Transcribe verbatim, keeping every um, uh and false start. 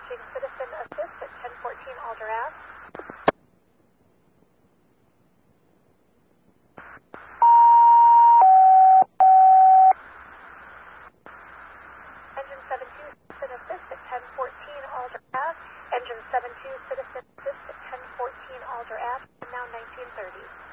approaching Citizen Assist at ten fourteen Alder Ave. Engine seven two, Citizen Assist at ten fourteen Alder Ave. Engine seven two, Citizen Assist at ten fourteen Alder Ave, now nineteen thirty.